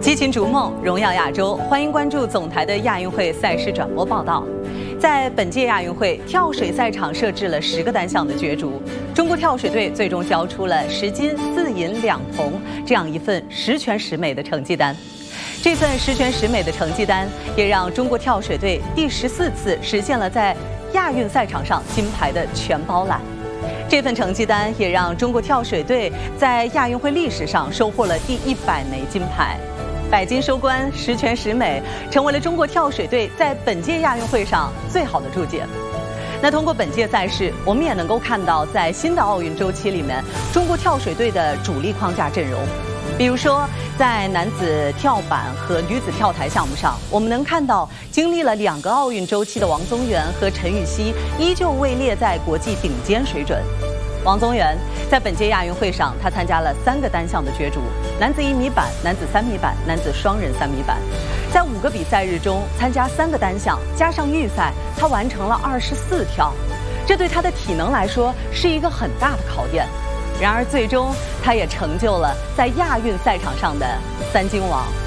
激情逐梦，荣耀亚洲，欢迎关注总台的亚运会赛事转播报道。在本届亚运会，跳水赛场设置了10个单项的角逐，中国跳水队最终交出了10金4银2铜这样一份十全十美的成绩单。这份十全十美的成绩单，也让中国跳水队第14次实现了在亚运赛场上金牌的全包揽。这份成绩单也让中国跳水队在亚运会历史上收获了第100枚金牌。100金收官，十全十美，成为了中国跳水队在本届亚运会上最好的注解。那通过本届赛事，我们也能够看到，在新的奥运周期里面，中国跳水队的主力框架阵容。比如说，在男子跳板和女子跳台项目上，我们能看到经历了2个奥运周期的王宗源和陈芋汐依旧位列在国际顶尖水准。王宗源在本届亚运会上，他参加了3个单项的角逐：男子1米板、男子3米板、男子双人3米板。在5个比赛日中参加3个单项，加上预赛，他完成了24跳。这对他的体能来说是一个很大的考验。然而，最终他也成就了在亚运赛场上的3金王。